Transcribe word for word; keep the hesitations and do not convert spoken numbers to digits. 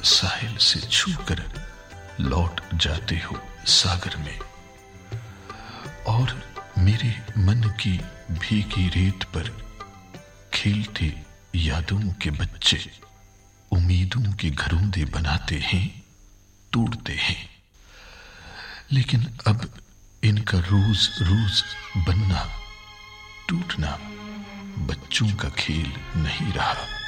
साहिल से छूकर लौट जाते हो सागर में, और मेरे मन की भीगी रेत पर खेलते यादों के बच्चे उम्मीदों के घरोंदे बनाते हैं, तोड़ते हैं। लेकिन अब इनका रोज रोज बनना टूटना बच्चों का खेल नहीं रहा।